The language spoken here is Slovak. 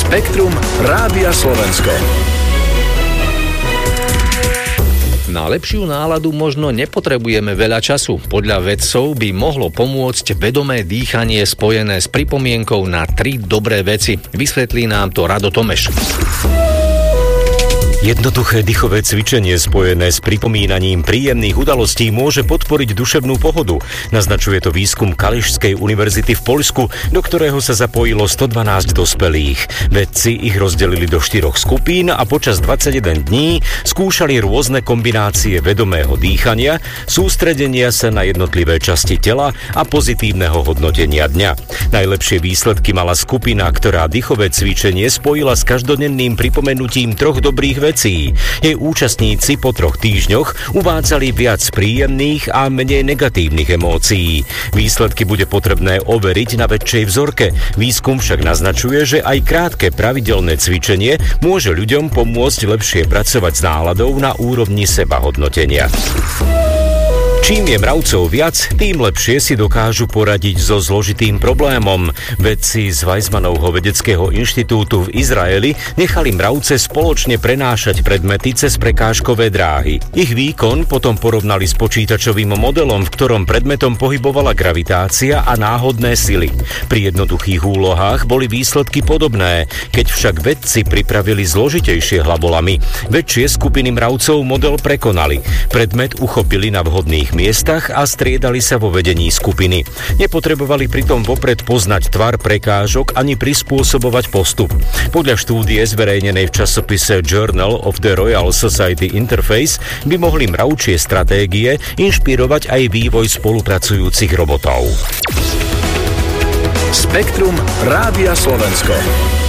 Spektrum Rádia Slovensko. Na lepšiu náladu možno nepotrebujeme veľa času. Podľa vedcov by mohlo pomôcť vedomé dýchanie spojené s pripomienkou na 3 dobré veci. Vysvetlí nám to Rado Tomeš. Jednoduché dýchové cvičenie spojené s pripomínaním príjemných udalostí môže podporiť duševnú pohodu. Naznačuje to výskum Kališskej univerzity v Poľsku, do ktorého sa zapojilo 112 dospelých. Vedci ich rozdelili do 4 skupín a počas 21 dní skúšali rôzne kombinácie vedomého dýchania, sústredenia sa na jednotlivé časti tela a pozitívneho hodnotenia dňa. Najlepšie výsledky mala skupina, ktorá dýchové cvičenie spojila s každodenným pripomenutím 3 dobrých vecí. Jej účastníci po 3 týždňoch uvádzali viac príjemných a menej negatívnych emócií. Výsledky bude potrebné overiť na väčšej vzorke. Výskum však naznačuje, že aj krátke pravidelné cvičenie môže ľuďom pomôcť lepšie pracovať s náladou na úrovni sebahodnotenia. Čím je mravcov viac, tým lepšie si dokážu poradiť so zložitým problémom. Vedci z Weizmannovho vedeckého inštitútu v Izraeli nechali mravce spoločne prenášať predmety cez prekážkové dráhy. Ich výkon potom porovnali s počítačovým modelom, v ktorom predmetom pohybovala gravitácia a náhodné sily. Pri jednoduchých úlohách boli výsledky podobné, keď však vedci pripravili zložitejšie hlavolamy. Väčšie skupiny mravcov model prekonali. Predmet uchopili na vhodných miestach a striedali sa vo vedení skupiny. Nepotrebovali pritom vopred poznať tvar prekážok ani prispôsobovať postup. Podľa štúdie zverejnenej v časopise Journal of the Royal Society Interface by mohli mravčie stratégie inšpirovať aj vývoj spolupracujúcich robotov. Spektrum Rádia Slovensko.